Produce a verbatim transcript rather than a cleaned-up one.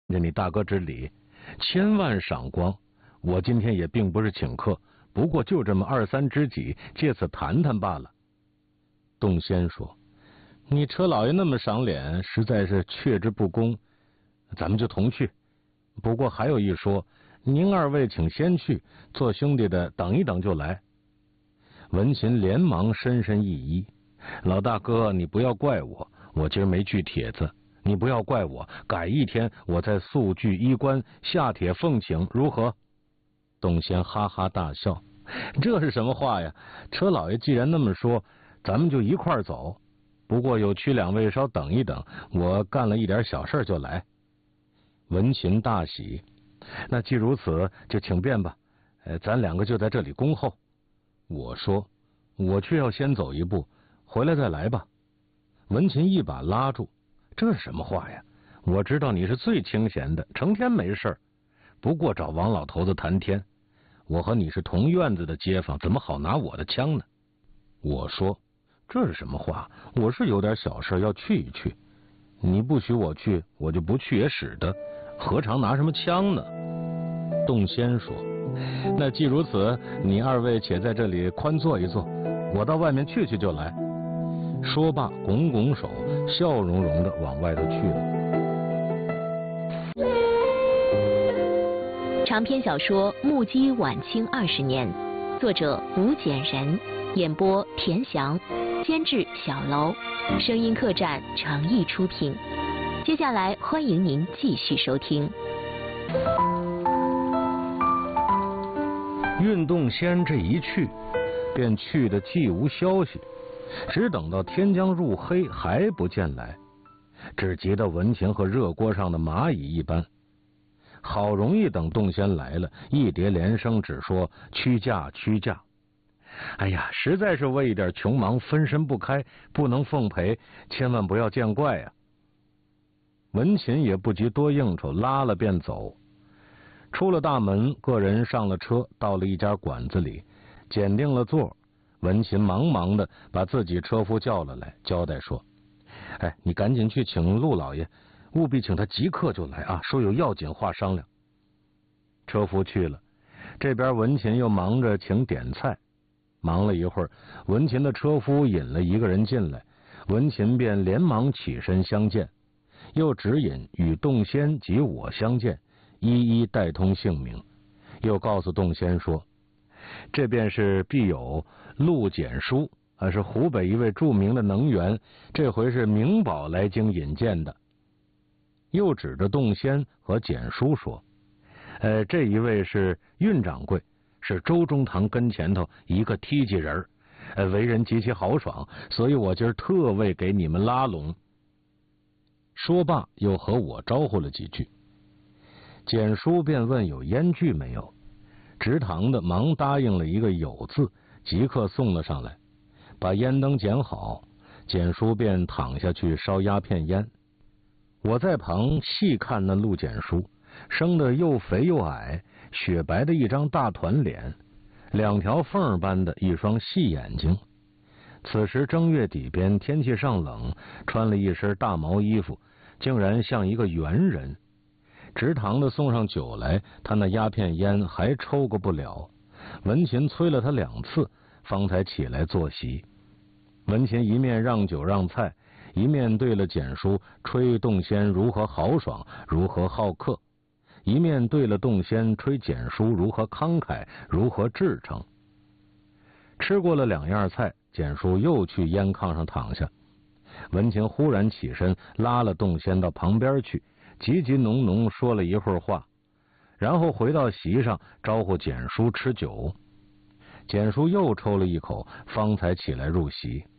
着你大哥之礼，千万赏光。我今天也并不是请客，不过就这么二三知己，借此谈谈罢了。洞仙说：“你车老爷那么赏脸，实在是却之不恭。咱们就同去。不过还有一说，您二位请先去，做兄弟的等一等就来。”文琴连忙深深一揖：“老大哥，你不要怪我，我今儿没具帖子。你不要怪我，改一天我再速具衣冠，下帖奉请，如何？”洞仙哈哈大笑：“这是什么话呀？车老爷既然那么说，咱们就一块儿走。不过有屈两位稍等一等，我干了一点小事就来。”文琴大喜：“那既如此，就请便吧。呃，咱两个就在这里恭候。”我说：“我却要先走一步，回来再来吧。”文琴一把拉住：“这是什么话呀？我知道你是最清闲的，成天没事儿，不过找王老头子谈天。我和你是同院子的街坊，怎么好拿我的枪呢？”我说：“这是什么话？我是有点小事要去一去，你不许我去，我就不去也使得，何尝拿什么枪呢？”洞仙说：“那既如此，你二位且在这里宽坐一坐，我到外面去去就来。”说罢，拱拱手，笑容容的往外头去了。 长篇小说《目击晚清二十年》，作者吴简人，演播田翔，监制小楼，声音客栈诚意出品。接下来欢迎您继续收听。 运动仙这一去，便去的既无消息，只等到天将入黑还不见来，只急得文琴和热锅上的蚂蚁一般。好容易等洞仙来了，一叠连声只说屈驾屈驾。哎呀，实在是为一点穷忙分身不开，不能奉陪，千万不要见怪啊。文琴也不及多应酬，拉了便走。出了大门，个人上了车，到了一家馆子里，拣定了座。文琴忙忙的把自己车夫叫了来，交代说：“哎，你赶紧去请陆老爷，务必请他即刻就来啊，说有要紧话商量。”车夫去了，这边文琴又忙着请点菜。忙了一会儿，文琴的车夫引了一个人进来，文琴便连忙起身相见，又指引与洞仙及我相见，一一带通姓名，又告诉洞仙说：“这便是必有陆简书，啊，是湖北一位著名的能员，这回是明宝来京引荐的。”又指着洞仙和简书说：“呃，这一位是运掌柜，是周中堂跟前头一个梯级人，呃，为人极其豪爽，所以我今儿特为给你们拉拢。”说罢，又和我招呼了几句。简书便问有烟具没有，直堂的忙答应了一个有字，即刻送了上来。把烟灯捡好，简书便躺下去烧鸦片烟。我在旁细看那陆简书，生得又肥又矮，雪白的一张大团脸，两条缝般的一双细眼睛。此时正月底边，天气尚冷，穿了一身大毛衣服，竟然像一个猿人。直堂的送上酒来，他那鸦片烟还抽个不了。文琴催了他两次，方才起来坐席。文琴一面让酒让菜，一面对了简书吹洞仙如何豪爽，如何好客，一面对了洞仙吹简书如何慷慨，如何至诚。吃过了两样菜，简书又去烟炕上躺下。文琴忽然起身，拉了洞仙到旁边去，急急浓浓说了一会儿话，然后回到席上招呼简书吃酒。简书又抽了一口，方才起来入席。